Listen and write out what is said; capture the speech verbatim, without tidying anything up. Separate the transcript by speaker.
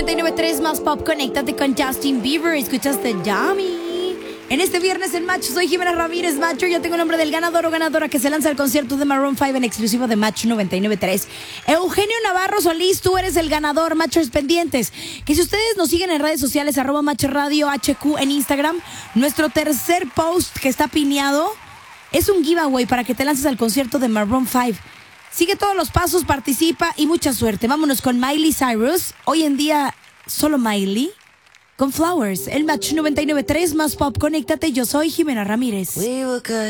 Speaker 1: noventa y nueve punto tres más pop, conéctate con Justin Bieber. Escuchaste Yummy. En este viernes en Match, soy Jimena Ramírez, Macho. Ya tengo el nombre del ganador o ganadora que se lanza al concierto de Maroon cinco en exclusivo de Match noventa y nueve punto tres. Eugenio Navarro Solís, tú eres el ganador, Machos pendientes. Que si ustedes nos siguen en redes sociales, arroba Match Radio H Q en Instagram, nuestro tercer post que está pineado es un giveaway para que te lances al concierto de Maroon cinco. Sigue todos los pasos, participa y mucha suerte. Vámonos con Miley Cyrus. Hoy en día, solo Miley. Con Flowers, el Match noventa y nueve punto tres más pop, conéctate. Yo soy Jimena Ramírez.
Speaker 2: We were good.